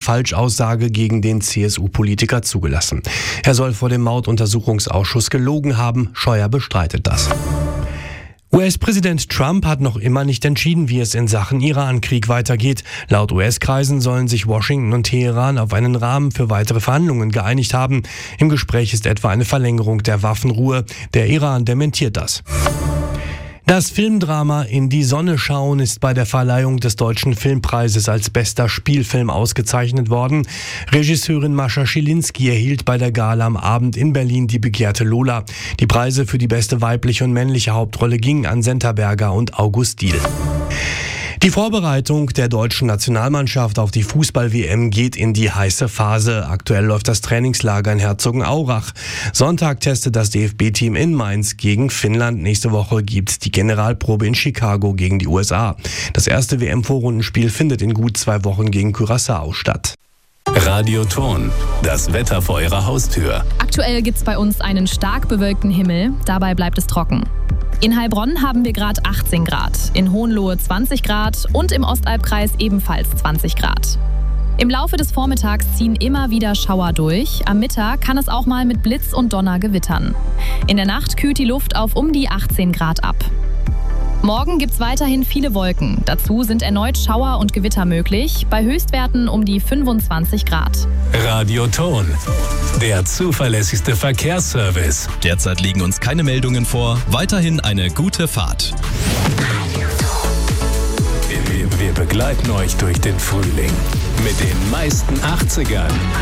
Falschaussage gegen den CSU-Politiker zugelassen. Er soll vor dem Morduntersuchungsausschuss gelogen haben. Scheuer bestreitet das. US-Präsident Trump hat noch immer nicht entschieden, wie es in Sachen Irankrieg weitergeht. Laut US-Kreisen sollen sich Washington und Teheran auf einen Rahmen für weitere Verhandlungen geeinigt haben. Im Gespräch ist etwa eine Verlängerung der Waffenruhe. Der Iran dementiert das. Das Filmdrama In die Sonne schauen ist bei der Verleihung des Deutschen Filmpreises als bester Spielfilm ausgezeichnet worden. Regisseurin Mascha Schilinski erhielt bei der Gala am Abend in Berlin die begehrte Lola. Die Preise für die beste weibliche und männliche Hauptrolle gingen an Senta Berger und August Diehl. Die Vorbereitung der deutschen Nationalmannschaft auf die Fußball-WM geht in die heiße Phase. Aktuell läuft das Trainingslager in Herzogenaurach. Sonntag testet das DFB-Team in Mainz gegen Finnland. Nächste Woche gibt's die Generalprobe in Chicago gegen die USA. Das erste WM-Vorrundenspiel findet in gut 2 Wochen gegen Curaçao statt. Radioton, das Wetter vor Ihrer Haustür. Aktuell gibt's bei uns einen stark bewölkten Himmel, dabei bleibt es trocken. In Heilbronn haben wir gerade 18 Grad, in Hohenlohe 20 Grad und im Ostalbkreis ebenfalls 20 Grad. Im Laufe des Vormittags ziehen immer wieder Schauer durch. Am Mittag kann es auch mal mit Blitz und Donner gewittern. In der Nacht kühlt die Luft auf um die 18 Grad ab. Morgen gibt's weiterhin viele Wolken. Dazu sind erneut Schauer und Gewitter möglich, bei Höchstwerten um die 25 Grad. Radioton, der zuverlässigste Verkehrsservice. Derzeit liegen uns keine Meldungen vor. Weiterhin eine gute Fahrt. Wir begleiten euch durch den Frühling mit den meisten 80ern.